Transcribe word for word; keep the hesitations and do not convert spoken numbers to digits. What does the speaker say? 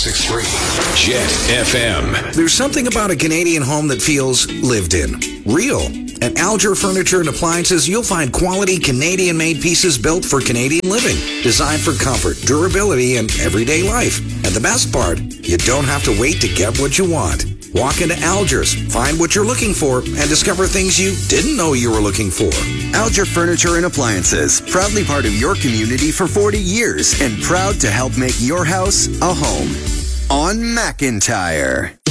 six three Jet F M. There's something about a Canadian home that feels lived in, real. At Alger Furniture and Appliances, you'll find quality Canadian-made pieces built for Canadian living, designed for comfort, durability, and everyday life. And the best part, you don't have to wait to get what you want. Walk into Alger's, find what you're looking for, and discover things you didn't know you were looking for. Alger Furniture and Appliances, proudly part of your community for forty years and proud to help make your house a home. On McIntyre.